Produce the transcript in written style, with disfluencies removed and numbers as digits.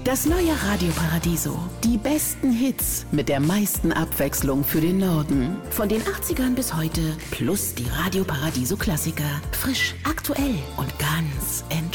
Das neue Radio Paradiso. Die besten Hits mit der meisten Abwechslung für den Norden. Von den 80ern bis heute. Plus die Radio Paradiso Klassiker. Frisch, aktuell und ganz entspannt.